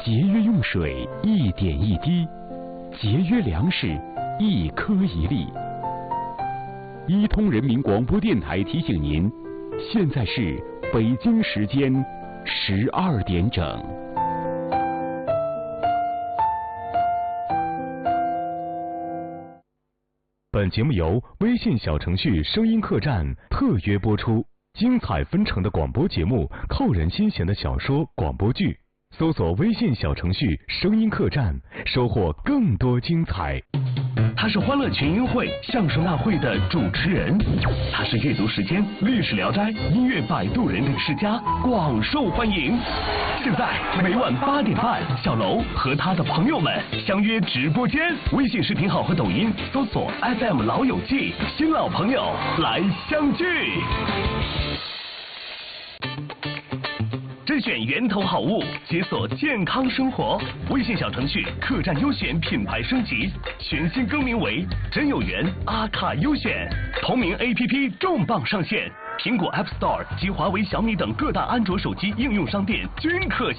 节约用水一点一滴，节约粮食一颗一粒。伊通人民广播电台提醒您，现在是北京时间12点整。 本节目由微信小程序声音客栈特约播出，精彩纷呈的广播节目，扣人心弦的小说、广播剧，搜索微信小程序声音客栈，收获更多精彩。 他是欢乐群英会相声大会的主持人，他是阅读时间、历史聊斋、音乐摆渡人等世家，广受欢迎。现在每晚8点半，小楼和他的朋友们相约直播间，微信视频号和抖音搜索 FM 老友记，新老朋友来相聚。甄选源头好物，解锁健康生活。微信小程序客栈优选品牌升级，全新更名为真有缘阿卡优选。同名 APP 重磅上线，苹果 App Store 及华为、小米等各大安卓手机应用商店均可